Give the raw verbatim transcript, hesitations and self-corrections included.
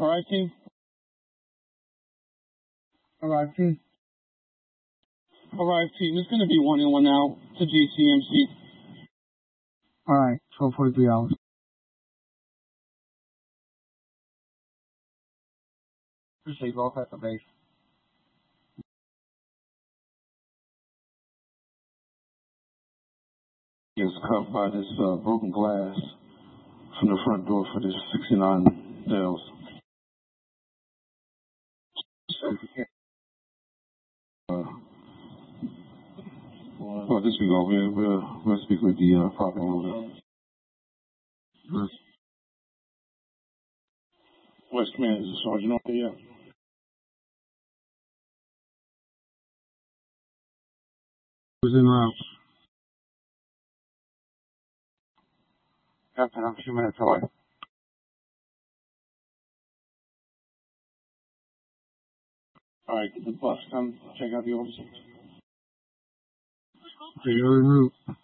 All right, team. All right, team. All right, team. It's going to be one in, one out to G C M C. All right, twelve forty-three hours. Appreciate you all at the base. He was cuffed by this uh, broken glass from the front door for this sixty-nine Dells. Uh, well, this we go. We'll, we'll, we'll speak with the uh, property owner. West Command is a sergeant over there. Who's en route? Captain, I'm a few minutes away. All right, get the bus. Come check out the officer. Okay, you're en route.